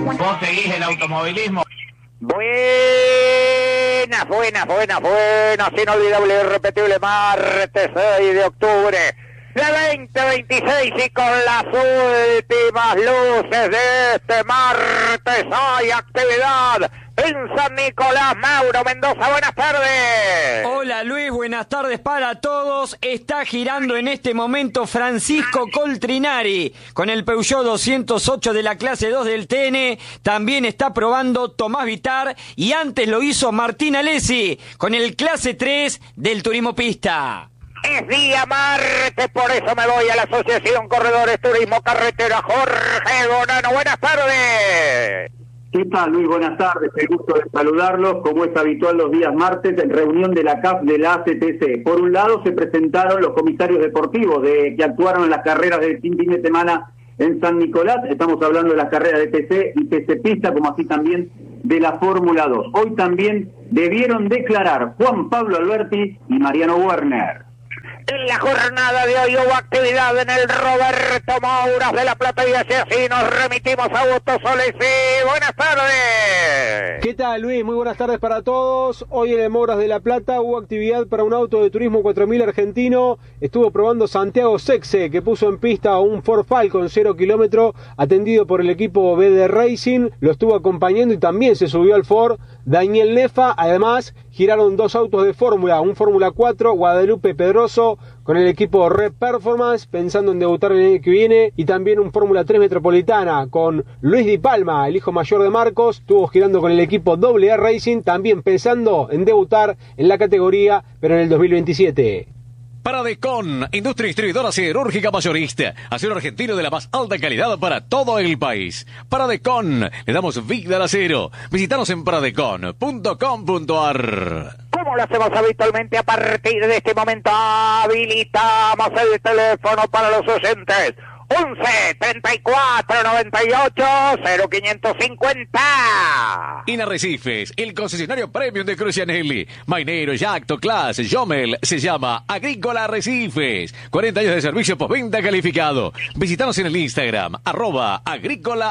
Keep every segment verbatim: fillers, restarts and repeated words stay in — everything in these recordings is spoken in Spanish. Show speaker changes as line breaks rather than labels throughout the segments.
¿Vos seguís el automovilismo?
Buenas, buenas, buenas, buenas, inolvidable y irrepetible martes seis de octubre de veinte veintiséis y con las últimas luces de este martes hay actividad en San Nicolás. Mauro Mendoza, buenas tardes.
Hola Luis, buenas tardes para todos. Está girando en este momento Francisco Coltrinari con el Peugeot doscientos ocho de la clase dos del T N. También está probando Tomás Vitar y antes lo hizo Martín Alessi con el clase tres del Turismo Pista.
Es día martes, por eso me voy a la Asociación Corredores Turismo Carretera. Jorge Bonano, buenas tardes.
¿Qué tal, Luis? Buenas tardes, el gusto de saludarlos. Como es habitual los días martes, en reunión de la C A F de la A C T C. Por un lado se presentaron los comisarios deportivos de que actuaron en las carreras del fin de semana en San Nicolás. Estamos hablando de las carreras de T C y T C Pista, como así también de la Fórmula dos. Hoy también debieron declarar Juan Pablo Alberti y Mariano Werner.
En la jornada de hoy hubo actividad en el Roberto Mouras de La Plata y hacia así nos remitimos a Augusto Solesi. Buenas tardes.
¿Qué tal, Luis? Muy buenas tardes para todos. Hoy en el Mouras de La Plata hubo actividad para un auto de turismo cuatro mil argentino. Estuvo probando Santiago Sexe, que puso en pista un Ford Falcon cero kilómetro, atendido por el equipo B D Racing. Lo estuvo acompañando y también se subió al Ford Daniel Nefa. Además, giraron dos autos de Fórmula, un Fórmula cuatro, Guadalupe Pedroso, con el equipo Red Performance, pensando en debutar el año que viene, y también un Fórmula tres Metropolitana con Luis Di Palma, el hijo mayor de Marcos, estuvo girando con el equipo doble A Racing, también pensando en debutar en la categoría, pero en el dos mil veintisiete.
Paradecon, industria distribuidora siderúrgica mayorista, acero argentino de la más alta calidad para todo el país. Paradecon, le damos vida al acero. Visítanos en paradecon punto com punto a r.
Como lo hacemos habitualmente, a partir de este momento habilitamos el teléfono para los oyentes. once, treinta y cuatro, noventa y ocho, cero quinientos cincuenta.
En Arrecifes, el concesionario premium de Crucianelli, Mainero, Yacto, Class, Jomel, se llama Agrícola Arrecifes. cuarenta años de servicio postventa calificado. Visítanos en el Instagram, arroba Agrícola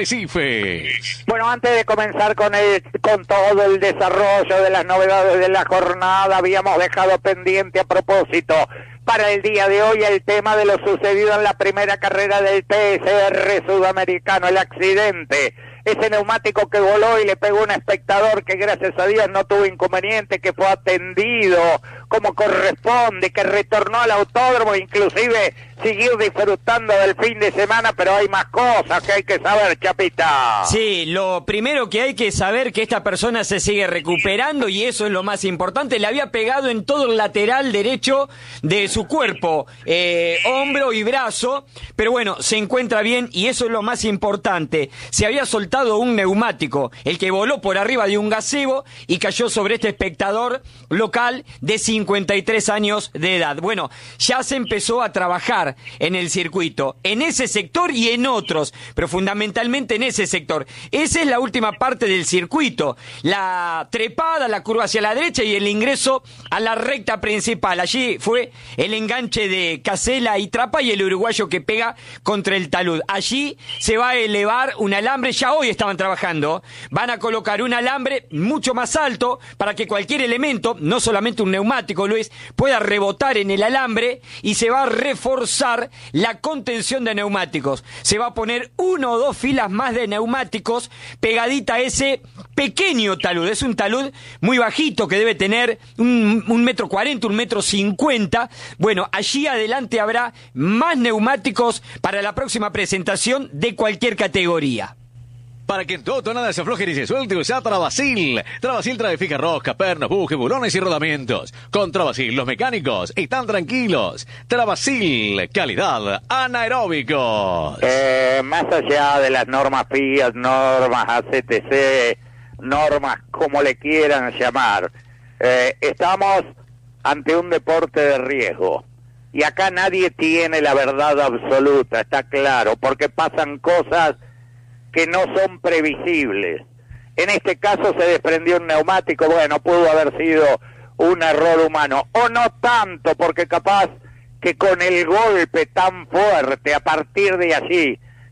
Arrecifes.
Bueno, antes de comenzar con el, con todo el desarrollo de las novedades de la jornada, habíamos dejado pendiente a propósito para el día de hoy el tema de lo sucedido en la primera carrera del T S R sudamericano, el accidente, ese neumático que voló y le pegó a un espectador que gracias a Dios no tuvo inconveniente, que fue atendido como corresponde, que retornó al autódromo, inclusive siguió disfrutando del fin de semana, pero hay más cosas que hay que saber, Chapita.
Sí, lo primero que hay que saber que esta persona se sigue recuperando y eso es lo más importante. Le había pegado en todo el lateral derecho de su cuerpo, eh, hombro y brazo, pero bueno, se encuentra bien y eso es lo más importante. Se había soltado un neumático, el que voló por arriba de un gazebo y cayó sobre este espectador local de cincuenta y tres años de edad. Bueno, ya se empezó a trabajar en el circuito, en ese sector y en otros, pero fundamentalmente en ese sector. Esa es la última parte del circuito, la trepada, la curva hacia la derecha y el ingreso a la recta principal. Allí fue el enganche de Casela y Trapa y el uruguayo que pega contra el talud. Allí se va a elevar un alambre, ya hoy estaban trabajando, van a colocar un alambre mucho más alto para que cualquier elemento, no solamente un neumático, Luis, pueda rebotar en el alambre y se va a reforzar la contención de neumáticos. Se va a poner uno o dos filas más de neumáticos pegadita a ese pequeño talud. Es un talud muy bajito que debe tener un, un metro cuarenta, un metro cincuenta. Bueno, allí adelante habrá más neumáticos para la próxima presentación de cualquier categoría.
Para que en tu auto nada se afloje ni se suelte, usa Travasil. Travasil trae fija rosca, pernos, bujes, bulones y rodamientos. Con Travasil los mecánicos están tranquilos. Travasil, calidad anaeróbicos.
Eh, más allá de las normas F I A T, normas A C T C, normas como le quieran llamar, eh, estamos ante un deporte de riesgo. Y acá nadie tiene la verdad absoluta, está claro, porque pasan cosas que no son previsibles. En este caso se desprendió un neumático, bueno, pudo haber sido un error humano, o no tanto, porque capaz que con el golpe tan fuerte, a partir de allí,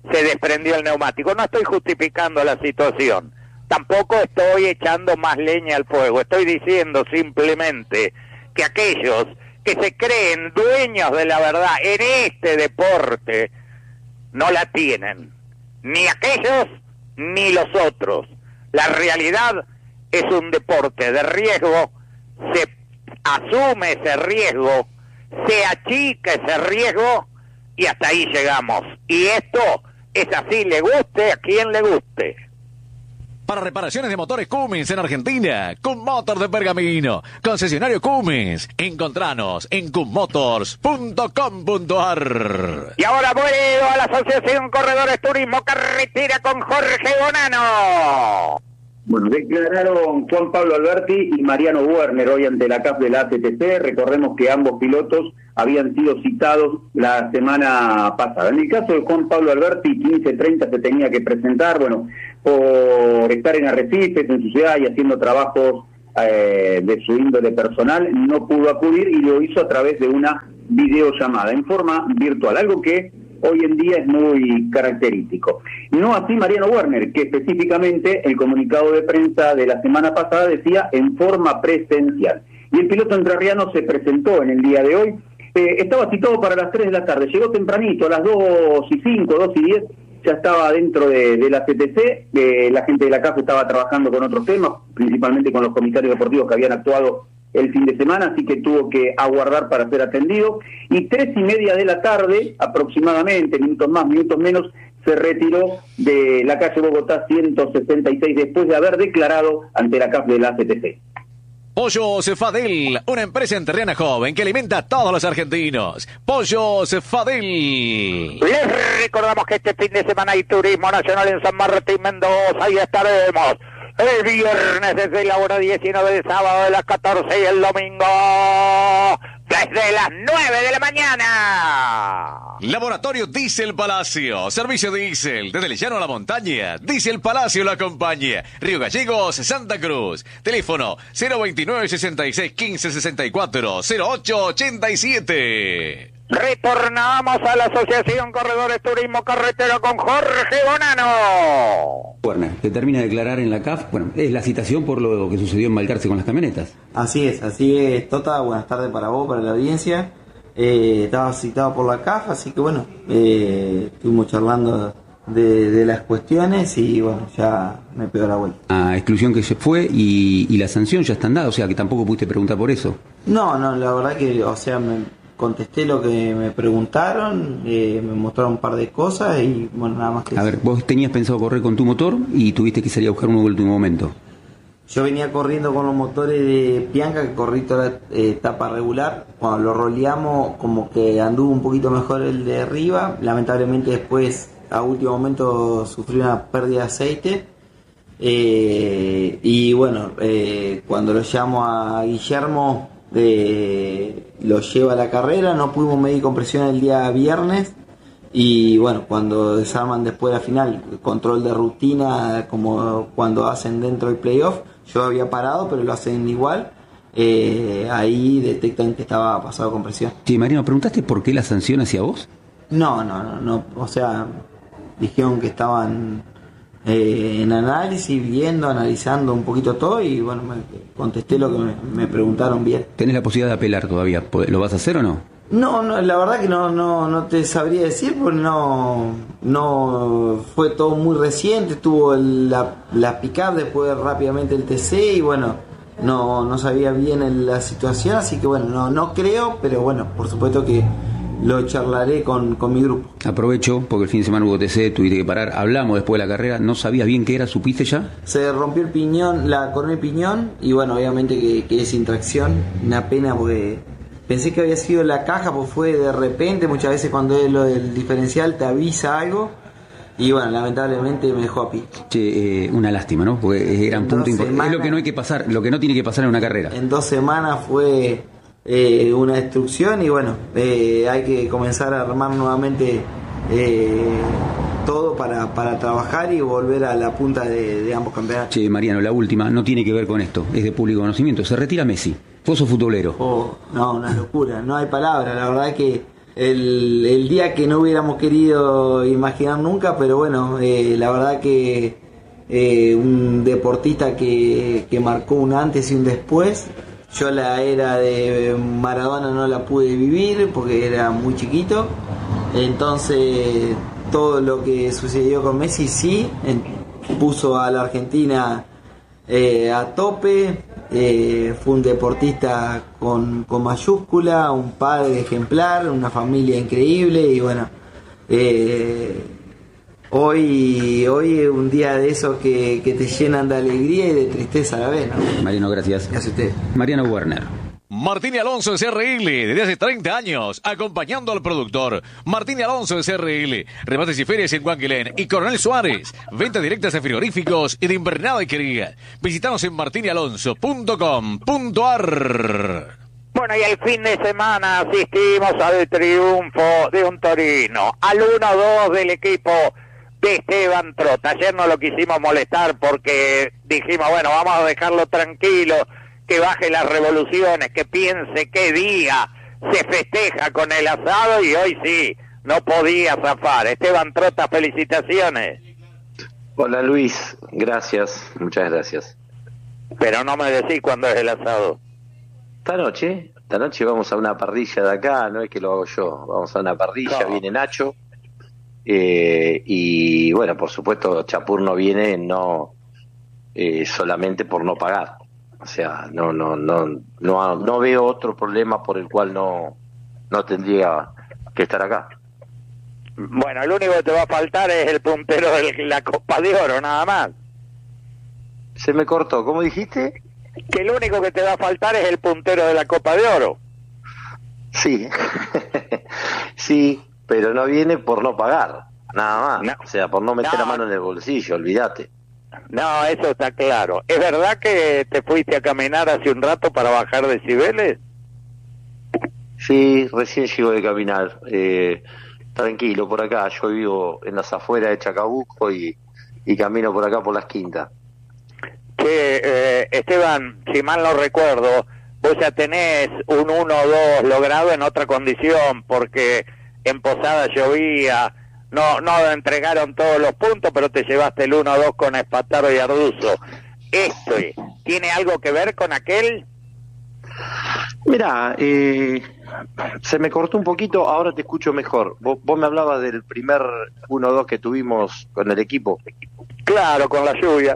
se desprendió el neumático. No estoy justificando la situación, tampoco estoy echando más leña al fuego, estoy diciendo simplemente que aquellos que se creen dueños de la verdad en este deporte no la tienen, ni aquellos ni los otros. La realidad es un deporte de riesgo, se asume ese riesgo, se achica ese riesgo y hasta ahí llegamos. Y esto es así, le guste a quien le guste.
Para reparaciones de motores Cummins en Argentina, Cummotor de Pergamino, concesionario Cummins. Encontranos en cummotors punto com punto a r.
Y ahora vuelvo a la Asociación Corredores Turismo Carretera con Jorge Bonano.
Bueno, declararon Juan Pablo Alberti y Mariano Werner hoy ante la C A F de la A T T C. Recordemos que ambos pilotos habían sido citados la semana pasada. En el caso de Juan Pablo Alberti, quince treinta se tenía que presentar, bueno, por estar en Arrecifes, en su ciudad y haciendo trabajos eh, de su índole personal, no pudo acudir y lo hizo a través de una videollamada en forma virtual, algo que hoy en día es muy característico. No así Mariano Werner, que específicamente el comunicado de prensa de la semana pasada decía en forma presencial. Y el piloto entrerriano se presentó en el día de hoy. Eh, estaba citado para las tres de la tarde, llegó tempranito, a las dos y cinco, dos y diez, ya estaba dentro de, de la C T C, eh, la gente de la C A F estaba trabajando con otros temas, principalmente con los comisarios deportivos que habían actuado el fin de semana, así que tuvo que aguardar para ser atendido, y tres y media de la tarde, aproximadamente, minutos más, minutos menos, se retiró de la calle Bogotá ciento sesenta y seis después de haber declarado ante la C A F de la C T C.
Pollos Fadel, una empresa entrerriana joven que alimenta a todos los argentinos. Pollos Fadel.
Les recordamos que este fin de semana hay turismo nacional en San Martín, Mendoza, y estaremos el viernes desde la hora diecinueve, el sábado de las catorce y el domingo desde las nueve de la mañana.
Laboratorio Diesel Palacio, servicio diésel desde el llano a la montaña. Diesel Palacio lo acompaña. Río Gallegos, Santa Cruz. Teléfono cero veintinueve, sesenta y seis, quince, sesenta y cuatro, cero ocho ochenta y siete.
Retornamos a la Asociación Corredores Turismo Carretero con Jorge Bonano.
Werner, que termina de declarar en la C A F, bueno, es la citación por lo que sucedió en Balcarce con las camionetas.
Así es, así es, Tota, buenas tardes para vos, para la audiencia. Eh, estaba citado por la C A F, así que bueno, eh, estuvimos charlando de, de las cuestiones y bueno, ya me pegó la vuelta.
La exclusión que se fue y, y la sanción ya están dadas, o sea que tampoco pudiste preguntar por eso.
No, no, la verdad que, o sea, me contesté lo que me preguntaron, eh, me mostraron un par de cosas y bueno, nada más que
A
eso.
ver, vos tenías pensado correr con tu motor y tuviste que salir a buscar uno en el último momento.
Yo venía corriendo con los motores de Pianca, que corrí toda la eh, etapa regular. Cuando lo roleamos, como que anduvo un poquito mejor el de arriba. Lamentablemente después, a último momento, sufrí una pérdida de aceite. Eh, y bueno, eh, cuando lo llamo a Guillermo, eh, lo lleva a la carrera. No pudimos medir compresión el día viernes. Y bueno, cuando desarman después de la final, control de rutina, como cuando hacen dentro del playoff, yo había parado, pero lo hacen igual. Eh, ahí detectan que estaba pasado con presión.
Sí, Mariano, ¿preguntaste por qué la sanción hacia vos?
No, no, no, no. O sea, dijeron que estaban eh, en análisis, viendo, analizando un poquito todo y bueno, me contesté lo que me, me preguntaron bien.
¿Tenés la posibilidad de apelar todavía? ¿Lo vas a hacer o no?
No, no, la verdad que no, no, no te sabría decir porque no, no fue todo muy reciente. Estuvo el, la, la pick-up, después rápidamente el T C y bueno, no, no sabía bien el, la situación, así que bueno, no, no creo, pero bueno, por supuesto que lo charlaré con, con mi grupo.
Aprovecho, porque el fin de semana hubo T C, tuviste que parar, hablamos después de la carrera, ¿no sabías bien qué era? ¿Supiste ya?
Se rompió el piñón, la corona del piñón y bueno, obviamente que, que es intracción, una pena porque pensé que había sido la caja, pues fue de repente, muchas veces cuando es lo del diferencial te avisa algo y bueno, lamentablemente me dejó a pie.
Che, eh, una lástima, ¿no? Porque era un punto importante. Es lo que no hay que pasar, lo que no tiene que pasar en una carrera.
En dos semanas fue eh, una destrucción y bueno, eh, hay que comenzar a armar nuevamente eh, todo para, para trabajar y volver a la punta de, de ambos campeonatos.
Che, Mariano, la última no tiene que ver con esto, es de público conocimiento, se retira Messi. Vos sos futbolero.
Oh, no, una locura, no hay palabra, la verdad es que el, el día que no hubiéramos querido imaginar nunca, pero bueno, eh, la verdad que eh, un deportista que, que marcó un antes y un después. Yo la era de Maradona no la pude vivir porque era muy chiquito, entonces todo lo que sucedió con Messi sí, en, puso a la Argentina eh, a tope, eh, fue un deportista con, con mayúscula, un padre ejemplar, una familia increíble y bueno, eh, hoy, hoy es un día de esos que, que te llenan de alegría y de tristeza a la vez, ¿no?
Mariano, gracias.
Gracias a usted.
Mariano Werner.
Martín Alonso en C R L, desde hace treinta años, acompañando al productor. Martín Alonso en C R L, remates y ferias en Guanquilén y Coronel Suárez, ventas directas de frigoríficos y de invernada y querida. Visitanos en martín alonso punto com punto a r.
Bueno, y el fin de semana asistimos al triunfo de un Torino, al uno dos del equipo de Esteban Trota. Ayer no lo quisimos molestar porque dijimos, bueno, vamos a dejarlo tranquilo, que baje las revoluciones, que piense qué día se festeja con el asado, y hoy sí, no podía zafar. Esteban Trota, felicitaciones.
Hola Luis, gracias, muchas gracias.
Pero no me decís cuándo es el asado.
Esta noche, esta noche vamos a una parrilla de acá, no es que lo hago yo, vamos a una parrilla, no. Viene Nacho, eh, y bueno, por supuesto Chapur no viene no eh, solamente por no pagar. O sea, no, no, no, no, no veo otro problema por el cual no, no tendría que estar acá.
Bueno, el único que te va a faltar es el puntero de la Copa de Oro, nada más.
Se me cortó, ¿cómo dijiste?
Que el único que te va a faltar es el puntero de la Copa de Oro.
Sí, sí, pero no viene por no pagar, nada más. No. O sea, por no meter no. la mano en el bolsillo, olvídate.
No, eso está claro. ¿Es verdad que te fuiste a caminar hace un rato para bajar decibeles?
Sí, recién llego de caminar. Eh, tranquilo, por acá. Yo vivo en las afueras de Chacabuco y, y camino por acá por las quintas.
Che, eh, Esteban, si mal no recuerdo, vos ya tenés un uno dos logrado en otra condición, porque en Posada llovía. No, no entregaron todos los puntos, pero te llevaste el uno dos con Espataro y Arduzo. ¿Esto tiene algo que ver con aquel?
Mirá, eh, se me cortó un poquito, ahora te escucho mejor. Vos, vos me hablabas del primer uno dos que tuvimos con el equipo.
Claro, con la lluvia.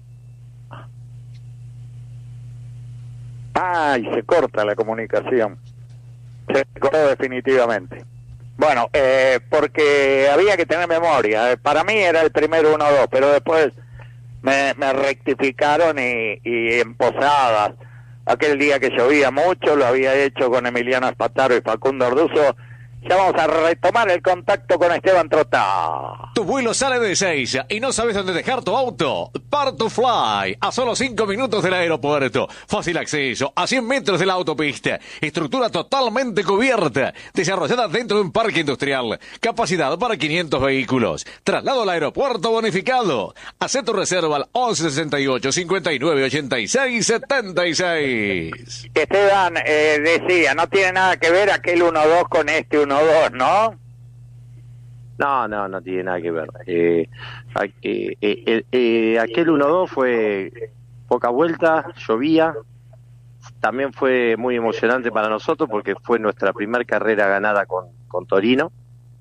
Ay, se corta la comunicación. Se cortó definitivamente. Bueno, eh, porque había que tener memoria. Para mí era el primer uno dos, pero después me, me rectificaron y, y en Posadas, aquel día que llovía mucho, lo había hecho con Emiliano Espataro y Facundo Arduzo. Ya vamos a retomar el contacto con Esteban Trota.
Tu vuelo sale de Ezeiza y no sabes dónde dejar tu auto. Part2Fly, a solo cinco minutos del aeropuerto. Fácil acceso, a cien metros de la autopista. Estructura totalmente cubierta, desarrollada dentro de un parque industrial. Capacidad para quinientos vehículos. Traslado al aeropuerto bonificado. Haz tu reserva al once sesenta y ocho, cincuenta y nueve, ochenta y seis, setenta y seis.
Esteban eh, decía, no tiene nada que ver aquel uno dos con este uno dos, ¿no?
No, no, no tiene nada que ver. Eh, eh, eh, eh, aquel uno dos fue poca vuelta, llovía. También fue muy emocionante para nosotros porque fue nuestra primera carrera ganada con, con Torino.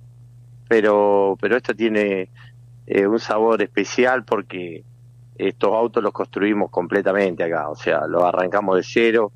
Pero, pero esto tiene eh, un sabor especial porque estos autos los construimos completamente acá. O sea, los arrancamos de cero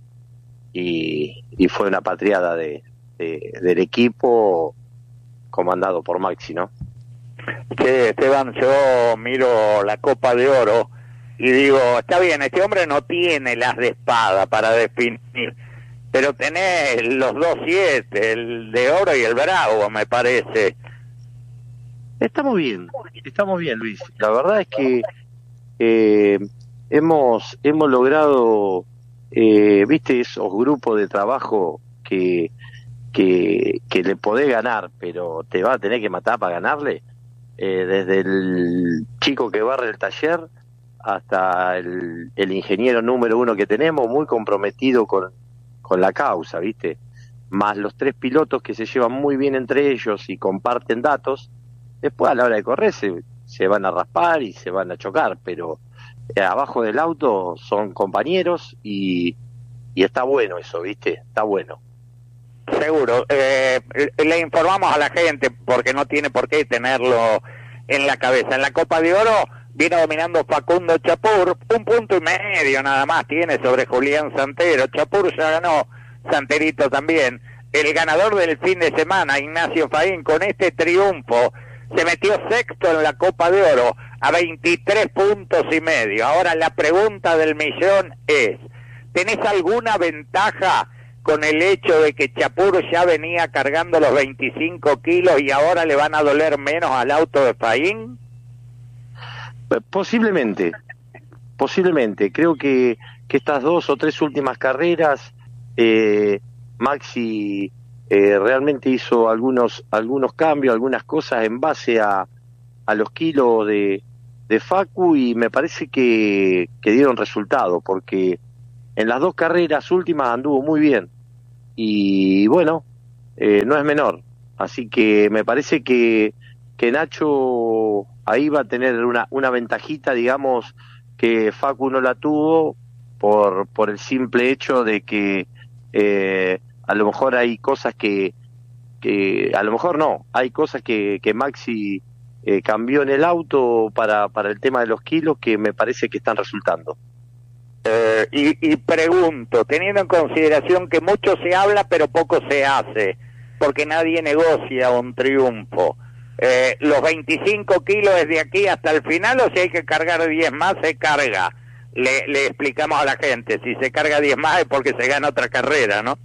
y, y fue una patriada de, de, del equipo comandado por Maxi, ¿no?
Sí, Esteban, yo miro la Copa de Oro y digo, está bien, este hombre no tiene las de espada para definir, pero tenés los dos siete, el de oro y el bravo, me parece.
Estamos bien, estamos bien, Luis. La verdad es que eh, hemos hemos logrado, eh, viste, esos grupos de trabajo que que, que le podés ganar, pero te va a tener que matar para ganarle, eh, desde el chico que barre el taller hasta el, el ingeniero número uno que tenemos, muy comprometido con, con la causa, ¿viste? más los tres pilotos que se llevan muy bien entre ellos y comparten datos, después a la hora de correr se, se van a raspar y se van a chocar, pero eh, abajo del auto son compañeros y, y está bueno eso, ¿viste? Está bueno.
Seguro. Eh, le informamos a la gente, porque no tiene por qué tenerlo en la cabeza. En la Copa de Oro viene dominando Facundo Chapur, un punto y medio nada más tiene sobre Julián Santero. Chapur ya ganó, Santerito también. El ganador del fin de semana, Ignacio Faín, con este triunfo se metió sexto en la Copa de Oro a veintitrés puntos y medio. Ahora la pregunta del millón es, ¿tenés alguna ventaja con el hecho de que Chapur ya venía cargando los veinticinco kilos y ahora le van a doler menos al auto de Faín?
Posiblemente, posiblemente. Creo que, que estas dos o tres últimas carreras, eh, Maxi eh, realmente hizo algunos algunos cambios, algunas cosas en base a, a los kilos de, de Facu, y me parece que, que dieron resultado, porque en las dos carreras últimas anduvo muy bien y bueno, eh, no es menor, así que me parece que, que Nacho ahí va a tener una, una ventajita, digamos, que Facu no la tuvo por, por el simple hecho de que eh, a lo mejor hay cosas que, que a lo mejor no, hay cosas que, que Maxi eh, cambió en el auto para, para el tema de los kilos que me parece que están resultando.
Eh, y, y pregunto, teniendo en consideración que mucho se habla pero poco se hace, porque nadie negocia un triunfo, eh, ¿los veinticinco kilos desde aquí hasta el final, o si hay que cargar diez más se carga? Le, le explicamos a la gente, si se carga diez más es porque se gana otra carrera, ¿no?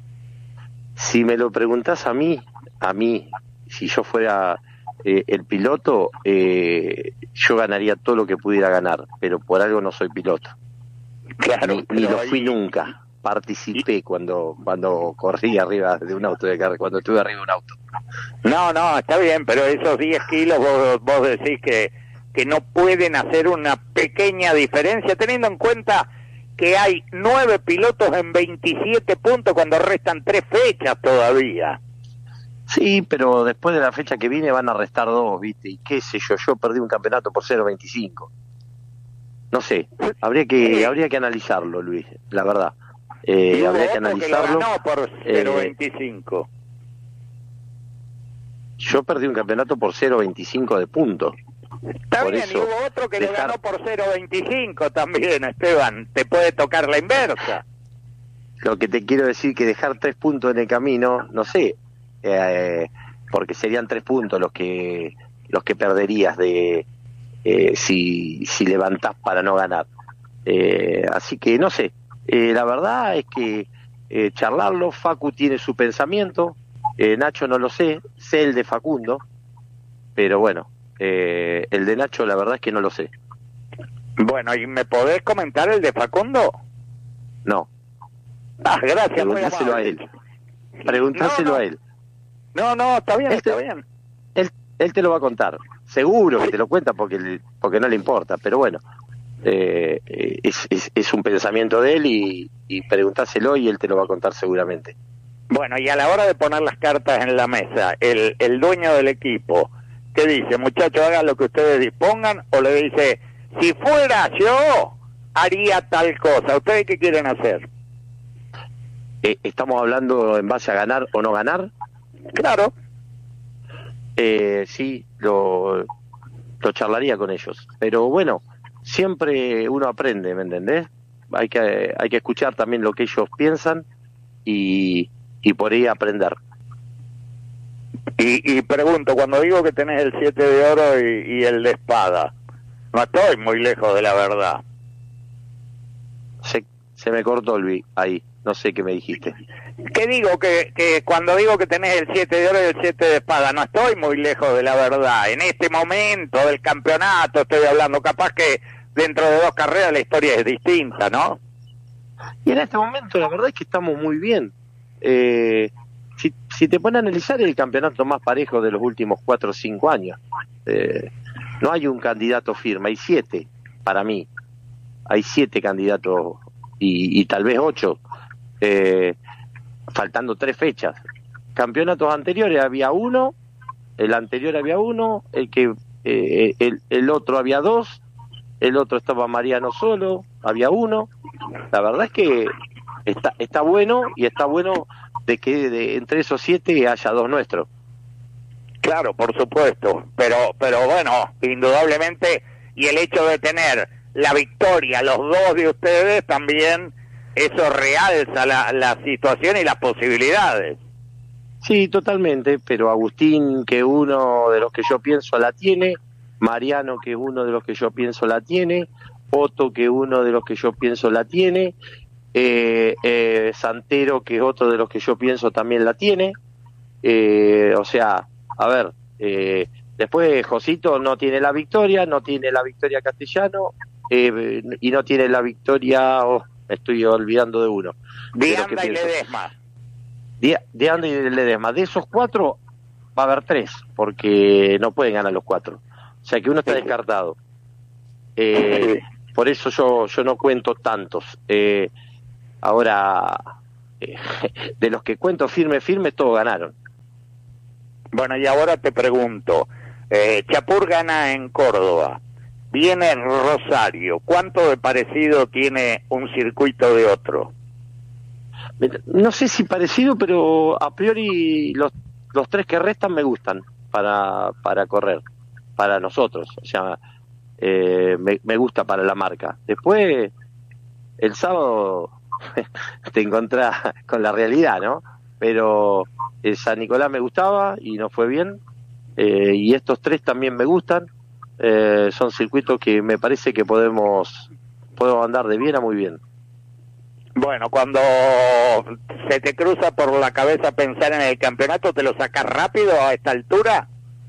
Si me lo preguntás a mí, a mí, si yo fuera eh, el piloto, eh, yo ganaría todo lo que pudiera ganar, pero por algo no soy piloto.
Claro,
ni, ni lo fui nunca. Participé cuando cuando corrí arriba de un auto de carrera, cuando estuve arriba de un auto.
No, no, está bien, pero esos diez kilos vos, vos decís que, que no pueden hacer una pequeña diferencia, teniendo en cuenta que hay nueve pilotos en veintisiete puntos cuando restan tres fechas todavía.
Sí, pero después de la fecha que viene van a restar dos, ¿viste? Y qué sé yo, yo perdí un campeonato por cero veinticinco. No sé, habría que sí. habría que analizarlo, Luis, la verdad. Eh, habría que analizarlo.
Que lo ganó por cero veinticinco. Eh,
yo perdí un campeonato por cero veinticinco de puntos.
Está
por
bien,
eso,
y hubo otro que
dejar...
lo ganó por cero veinticinco también, Esteban. Te puede tocar la inversa.
Lo que te quiero decir que dejar tres puntos en el camino, no sé, eh, porque serían tres puntos los que los que perderías de eh, si si levantás para no ganar. Eh, así que no sé. Eh, la verdad es que eh, charlarlo, Facu tiene su pensamiento, eh, Nacho no lo sé, sé el de Facundo, pero bueno, eh, el de Nacho la verdad es que no lo sé.
Bueno, ¿y me podés comentar el de Facundo?
No.
Ah, gracias.
Preguntáselo a él. Preguntáselo
no, no.
a él.
No, no, está bien,
él
está
te,
bien.
Él, él te lo va a contar, seguro que te lo cuenta porque, porque no le importa, pero bueno. Eh, es, es, es un pensamiento de él y, y preguntáselo y él te lo va a contar seguramente.
Bueno, y a la hora de poner las cartas en la mesa, el, el dueño del equipo, ¿qué dice? Muchachos, hagan lo que ustedes dispongan, o le dice, si fuera yo, haría tal cosa. ¿Ustedes qué quieren hacer?
Eh, ¿Estamos hablando en base a ganar o no ganar?
Claro.
Eh, sí, lo, lo charlaría con ellos, pero bueno, siempre uno aprende, ¿me entendés? Hay que hay que escuchar también lo que ellos piensan y, y por ahí aprender.
Y, y pregunto, cuando digo que tenés el siete de oro y, y el de espada, no estoy muy lejos de la verdad.
Se, se me cortó, Luis, ahí, no sé qué me dijiste.
¿Qué digo? Que, que cuando digo que tenés el siete de oro y el siete de espada, no estoy muy lejos de la verdad. En este momento del campeonato estoy hablando, capaz que dentro de dos carreras la historia es distinta, ¿no?
Y en este momento la verdad es que estamos muy bien. Eh, si, si te pones a analizar el campeonato más parejo de los últimos cuatro o cinco años, eh, no hay un candidato firme, hay siete para mí. Hay siete candidatos y, y tal vez ocho. Eh, faltando tres fechas. Campeonatos anteriores había uno, el anterior había uno, el que eh, el, el otro había dos, el otro estaba Mariano solo, había uno. La verdad es que está está bueno, y está bueno de que de, entre esos siete haya dos nuestros.
Claro, por supuesto, pero pero bueno, indudablemente, y el hecho de tener la victoria, los dos de ustedes, también eso realza la, la situación y las posibilidades.
Sí, totalmente, pero Agustín, que uno de los que yo pienso la tiene, Mariano, que uno de los que yo pienso la tiene, Otto, que uno de los que yo pienso la tiene, eh, eh, Santero, que otro de los que yo pienso también la tiene, eh, o sea, a ver, eh, después Josito no tiene la victoria, no tiene la victoria Castellano, eh, y no tiene la victoria, oh, me estoy olvidando de uno.
Dianda y Ledesma.
De, de Anda y de Ledesma. De esos cuatro va a haber tres, porque no pueden ganar los cuatro. O sea que uno está descartado. Eh, por eso yo yo no cuento tantos. Eh, ahora, eh, de los que cuento firme, firme, todos ganaron.
Bueno, y ahora te pregunto, eh, Chapur gana en Córdoba, viene en Rosario, ¿cuánto de parecido tiene un circuito de otro?
No sé si parecido, pero a priori los, los tres que restan me gustan para, para correr, para nosotros. O sea, eh, me, me gusta para la marca. Después, el sábado te encontrás con la realidad, ¿no? Pero el San Nicolás me gustaba y no fue bien. Eh, y estos tres también me gustan. Eh, son circuitos que me parece que podemos, podemos andar de bien a muy bien.
Bueno, cuando se te cruza por la cabeza pensar en el campeonato, ¿te lo sacas rápido a esta altura?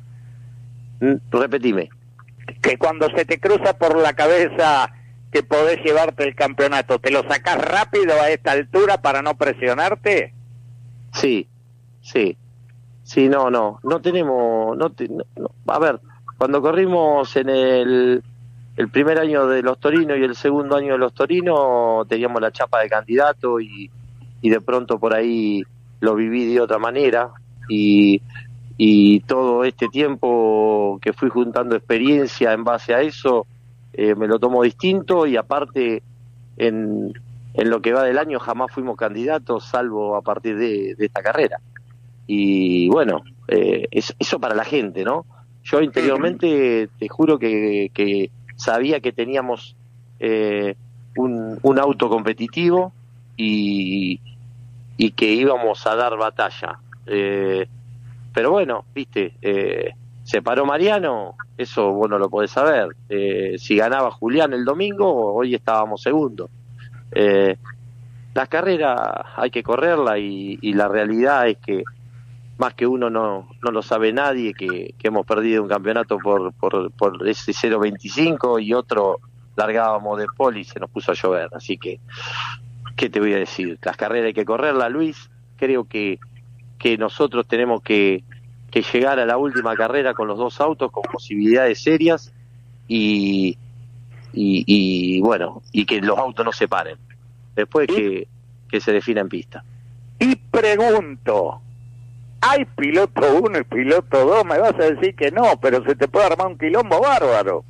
Repetime.
Que cuando se te cruza por la cabeza que podés llevarte el campeonato, ¿te lo sacas rápido a esta altura para no presionarte?
Sí, sí. Sí, no, no. No tenemos... No, te, no, no. A ver, cuando corrimos en el... El primer año de los Torinos y el segundo año de los Torinos teníamos la chapa de candidato y, y de pronto por ahí lo viví de otra manera y, y todo este tiempo que fui juntando experiencia en base a eso eh, me lo tomo distinto y aparte en, en lo que va del año jamás fuimos candidatos salvo a partir de, de esta carrera y bueno, eh, es, eso para la gente, ¿no? Yo interiormente te juro que... que sabía que teníamos eh, un, un auto competitivo y, y que íbamos a dar batalla. Eh, pero bueno, viste, eh, se paró Mariano, eso vos no lo podés saber. Eh, si ganaba Julián el domingo, hoy estábamos segundo. Eh, las carreras hay que correrla y, y la realidad es que más que uno no no lo sabe nadie, que, que hemos perdido un campeonato por por, por ese cero veinticinco y otro largábamos de pole y se nos puso a llover. Así que, ¿qué te voy a decir? Las carreras hay que correrla, Luis. Creo que, que nosotros tenemos que, que llegar a la última carrera con los dos autos con posibilidades serias y, y, y bueno, y que los autos no se paren. Después que, que se defina en pista.
Y pregunto... Hay piloto uno y piloto dos, me vas a decir que no, pero se te puede armar un quilombo bárbaro.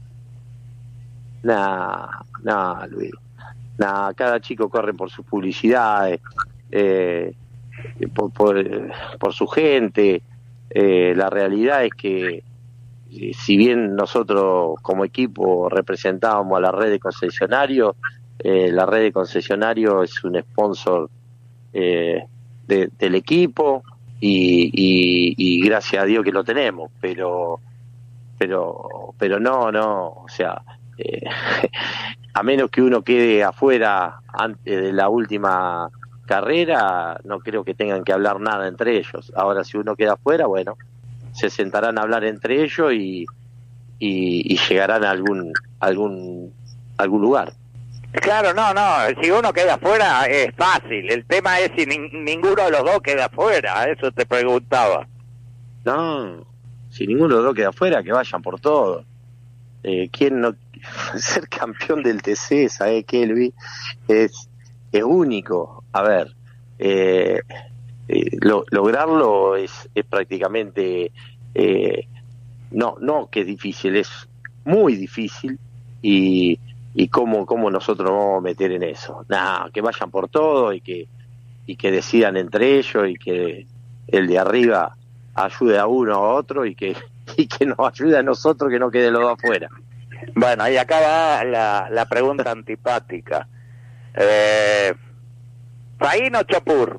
Nah, nah, Luis. Nah, cada chico corre por sus publicidades, eh, por, por, por su gente. Eh, la realidad es que, si bien nosotros como equipo representábamos a la red de concesionarios, eh, la red de concesionarios es un sponsor eh, de, del equipo. Y, y, y gracias a Dios que lo tenemos, pero pero pero no, no, o sea, eh, a menos que uno quede afuera antes de la última carrera, no creo que tengan que hablar nada entre ellos. Ahora, si uno queda afuera, bueno, se sentarán a hablar entre ellos y, y, y llegarán a algún algún algún lugar.
Claro, no, no, si uno queda afuera es fácil, el tema es si ni, ninguno de los dos queda afuera, eso te preguntaba.
No, si ninguno de los dos queda afuera, que vayan por todo. Eh, ¿Quién no? Ser campeón del T C, ¿sabes qué, Luis? Es, es único. A ver, eh, eh, lo, lograrlo es, es prácticamente, eh, no, no que es difícil, es muy difícil, y, y cómo, cómo nosotros nos vamos a meter en eso. Nada, que vayan por todo y que, y que decidan entre ellos y que el de arriba ayude a uno o a otro y que, y que nos ayude a nosotros, que no quede los dos afuera.
Bueno, y acá va la, la pregunta antipática. Eh, ¿Faín o Chapur?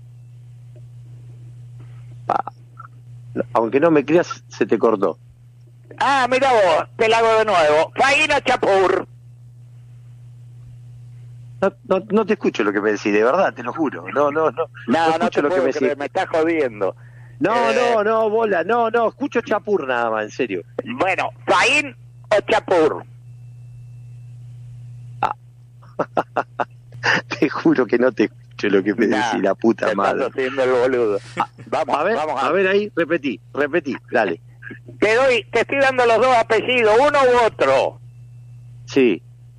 Ah, aunque no me creas, se te cortó.
Ah, mira vos, te la hago de nuevo. ¿Faín o Chapur?
No, no, no te escucho lo que me decís, de verdad, te lo juro. No, no, no.
No, no,
escucho
te
lo que
puedo
me
creer,
decís.
me estás jodiendo.
No,
Eh,
no, no, bola, no, no, escucho Chapur nada más, en serio.
Bueno, ¿Faín o Chapur?
Te juro que no te escucho lo que me
Nah,
decís, la puta
te
madre.
estás haciendo el boludo. Vamos,
A ver,
vamos
a ver ahí, repetí, repetí, dale.
Te doy, te estoy dando los dos apellidos, uno u otro.
Sí.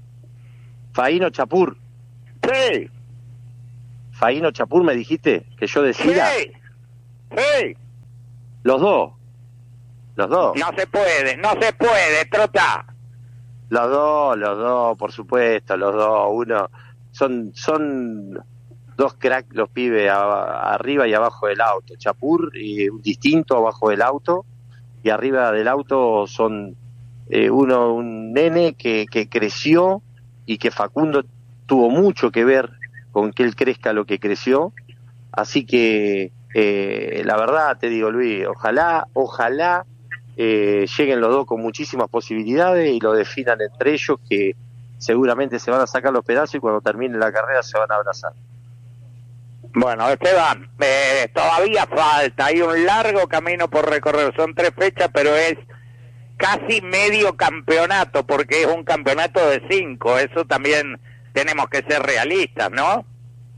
Faíno Chapur.
Sí,
Faíno Chapur me dijiste que yo decida.
sí, sí.
Los dos. Los dos.
No se puede, no se puede, trota.
Los dos, los dos, por supuesto, los dos. Uno, son, son dos cracks los pibes a- arriba y abajo del auto. Chapur y un distinto abajo del auto, y arriba del auto son eh, uno, un nene que, que creció y que Facundo tuvo mucho que ver con que él crezca lo que creció. Así que eh, la verdad te digo, Luis, ojalá, ojalá eh, lleguen los dos con muchísimas posibilidades y lo definan entre ellos, que seguramente se van a sacar los pedazos y cuando termine la carrera se van a abrazar.
Bueno, Esteban, eh, todavía falta, hay un largo camino por recorrer, son tres fechas, pero es casi medio campeonato, porque es un campeonato de cinco, eso también tenemos que ser realistas, ¿no?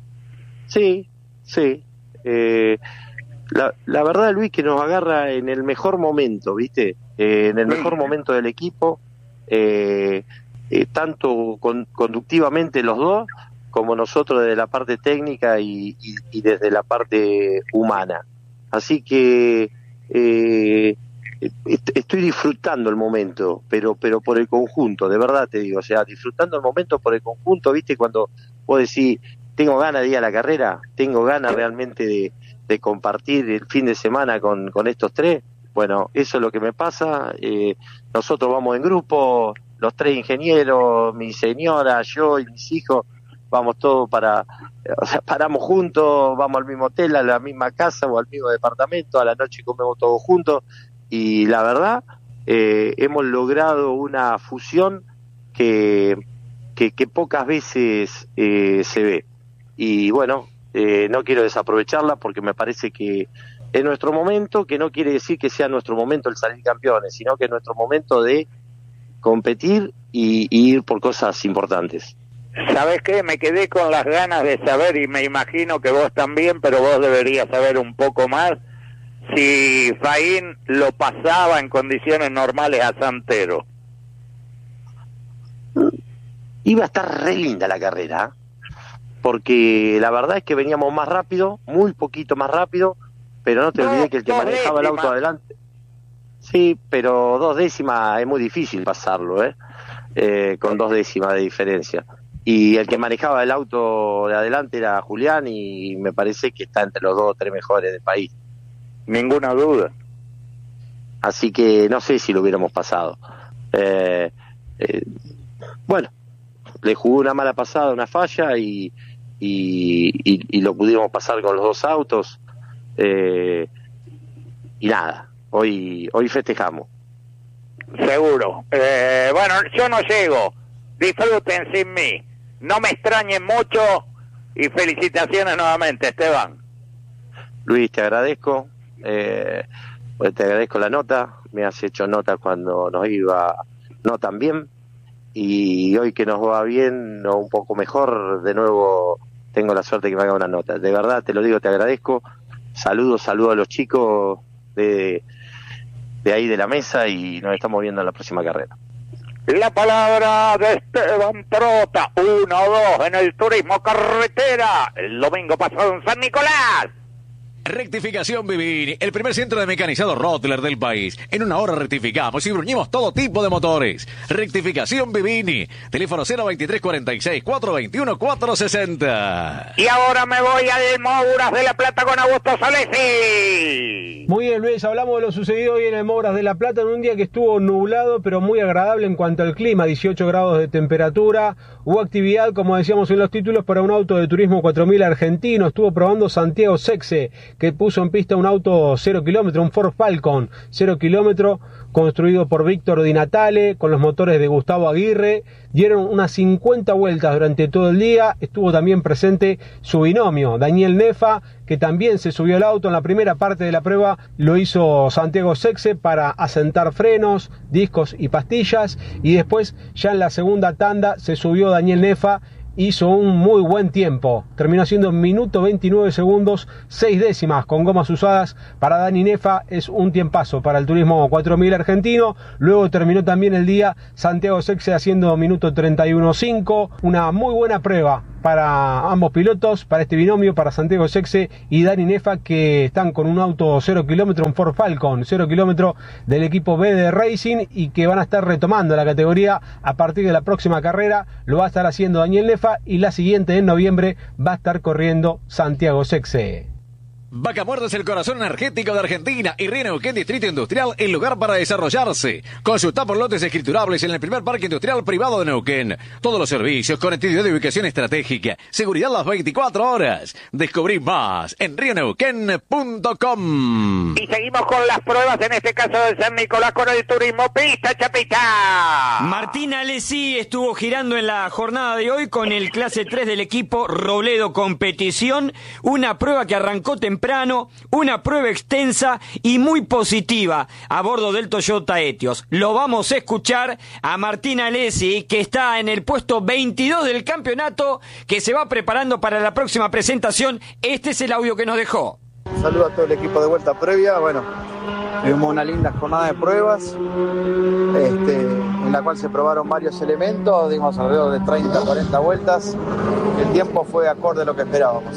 Sí, sí. Eh, la, la verdad, Luis, que nos agarra en el mejor momento, ¿viste? Eh, en el mejor momento del equipo, eh, eh, tanto con, conductivamente los dos, como nosotros desde la parte técnica y, y, y desde la parte humana. Así que eh, est- estoy disfrutando el momento, pero pero por el conjunto, de verdad te digo, o sea, disfrutando el momento por el conjunto, ¿viste? Cuando vos decís, tengo ganas de ir a la carrera, tengo ganas realmente de, de compartir el fin de semana con, con estos tres. Bueno, eso es lo que me pasa. Eh, nosotros vamos en grupo, los tres ingenieros, mi señora, yo y mis hijos, vamos todos para, o sea, paramos juntos, vamos al mismo hotel, a la misma casa o al mismo departamento, a la noche comemos todos juntos, y la verdad, eh, hemos logrado una fusión que, que, que pocas veces eh, se ve. Y bueno, eh, no quiero desaprovecharla porque me parece que es nuestro momento, que no quiere decir que sea nuestro momento el salir campeones, sino que es nuestro momento de competir y, y ir por cosas importantes.
¿Sabes qué? Me quedé con las ganas de saber, y me imagino que vos también, pero vos deberías saber un poco más, si Faín lo pasaba en condiciones normales a Santero.
Iba a estar re linda la carrera, porque la verdad es que veníamos más rápido, muy poquito más rápido, pero no te
Dos-
olvides que el que
dos
manejaba el auto
décimas.
adelante... Sí, pero dos décimas es muy difícil pasarlo, ¿eh? Eh, con dos décimas de diferencia. Y el que manejaba el auto de adelante era Julián, y me parece que está entre los dos o tres mejores del país.
Ninguna duda.
Así que no sé si lo hubiéramos pasado. Eh, eh, bueno, le jugó una mala pasada, una falla, y, y, y, y lo pudimos pasar con los dos autos. Eh, y nada, hoy, hoy festejamos.
Seguro. Eh, bueno, yo no llego. Disfruten sin mí. No me extrañen mucho y felicitaciones nuevamente, Esteban.
Luis, te agradezco. Eh, pues te agradezco la nota. Me has hecho nota cuando nos iba no tan bien. Y hoy que nos va bien o un poco mejor, de nuevo tengo la suerte que me haga una nota. De verdad, te lo digo, te agradezco. Saludos, saludos a los chicos de, de ahí de la mesa, y nos estamos viendo en la próxima carrera.
La palabra de Esteban Trota, uno dos en el turismo carretera, el domingo pasado en San Nicolás.
Rectificación Vivini, el primer centro de mecanizado Rottler del país. En una hora rectificamos y bruñimos todo tipo de motores. Rectificación Vivini, teléfono cero veintitrés cuarenta y seis, cuatrocientos veintiuno, cuatrocientos sesenta.
Y ahora me voy al Mouras de la Plata con Augusto Solesi.
Muy bien, Luis, hablamos de lo sucedido hoy en el Mouras de la Plata en un día que estuvo nublado pero muy agradable en cuanto al clima, dieciocho grados de temperatura. Hubo actividad, como decíamos en los títulos, para un auto de turismo cuatro mil argentino. Estuvo probando Santiago Sexe, que puso en pista un auto cero kilómetro, un Ford Falcon cero kilómetro, construido por Víctor Di Natale, con los motores de Gustavo Aguirre. Dieron unas cincuenta vueltas durante todo el día. Estuvo también presente su binomio, Daniel Nefa, que también se subió al auto. En la primera parte de la prueba lo hizo Santiago Sexe para asentar frenos, discos y pastillas, y después ya en la segunda tanda se subió Daniel Nefa. Hizo un muy buen tiempo, terminó siendo un minuto veintinueve segundos, seis décimas con gomas usadas. Para Dani Nefa es un tiempazo para el turismo cuatro mil argentino. Luego terminó también el día Santiago Sexe haciendo minuto treinta y uno cinco, una muy buena prueba para ambos pilotos, para este binomio, para Santiago Sexe y Dani Nefa, que están con un auto cero kilómetro, un Ford Falcon cero kilómetro del equipo B D Racing, y que van a estar retomando la categoría a partir de la próxima carrera. Lo va a estar haciendo Daniel Nefa, y la siguiente en noviembre va a estar corriendo Santiago Sexe.
Vaca Muerta es el corazón energético de Argentina y Río Neuquén Distrito Industrial, el lugar para desarrollarse. Consulta por lotes escriturables en el primer parque industrial privado de Neuquén. Todos los servicios, conectividad de ubicación estratégica, seguridad las veinticuatro horas. Descubrí más en río neuquén punto com.
Y seguimos con las pruebas, en este caso de San Nicolás, con el turismo pista, Chapita.
Martín Alessi estuvo girando en la jornada de hoy con el clase tres del equipo Robledo Competición, una prueba que arrancó temprano. Temprano, una prueba extensa y muy positiva a bordo del Toyota Etios. Lo vamos a escuchar a Martín Alessi, que está en el puesto veintidós del campeonato, que se va preparando para la próxima presentación. Este es el audio que nos dejó.
Saludo a todo el equipo de vuelta previa. Bueno, tuvimos una linda jornada de pruebas, este, en la cual se probaron varios elementos, dimos alrededor de treinta, cuarenta vueltas. El tiempo fue acorde a lo que esperábamos.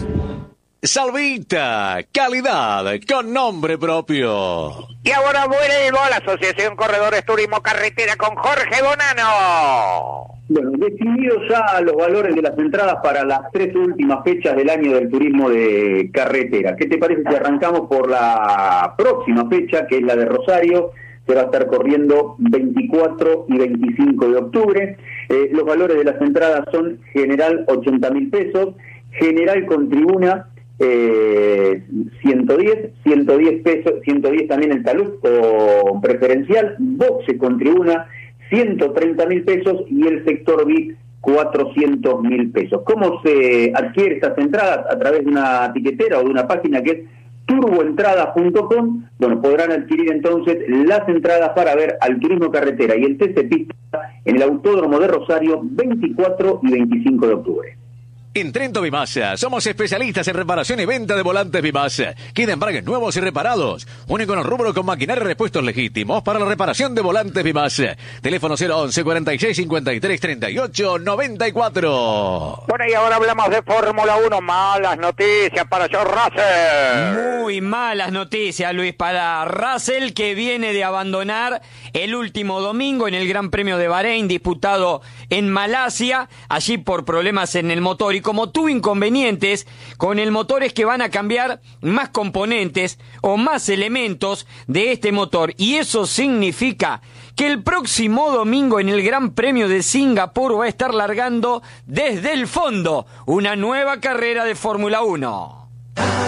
Salvita, calidad con nombre propio.
Y ahora vuelvo a la Asociación Corredores Turismo Carretera con Jorge Bonano.
Bueno, definidos ya los valores de las entradas para las tres últimas fechas del año del turismo de carretera. ¿Qué te parece si arrancamos por la próxima fecha, que es la de Rosario? Se va a estar corriendo veinticuatro y veinticinco de octubre. Eh, los valores de las entradas son general ochenta mil pesos, general con tribuna Eh, ciento diez, ciento diez pesos, ciento diez también el talud o preferencial, boxe con tribuna ciento treinta mil pesos y el sector V I P cuatrocientos mil pesos. ¿Cómo se adquiere estas entradas? A través de una tiquetera o de una página que es turboentradas punto com. Bueno, podrán adquirir entonces las entradas para ver al turismo carretera y el T C Pista en el Autódromo de Rosario veinticuatro y veinticinco de octubre.
En Trento Bimasa, somos especialistas en reparación y venta de volantes Bimasa. Queda embragues nuevos y reparados. Único en el rubro con maquinaria y repuestos legítimos para la reparación de volantes Bimasa. Teléfono cero once, cuarenta y seis, cincuenta y tres, treinta y ocho, noventa y cuatro.
Bueno, y ahora hablamos de Fórmula uno. Malas noticias para George Russell.
Muy malas noticias, Luis, para Russell, que viene de abandonar el último domingo en el Gran Premio de Bahrein, disputado en Malasia, allí por problemas en el motor. Y como tuvo inconvenientes con el motor, es que van a cambiar más componentes o más elementos de este motor. Y eso significa que el próximo domingo en el Gran Premio de Singapur va a estar largando desde el fondo una nueva carrera de Fórmula uno.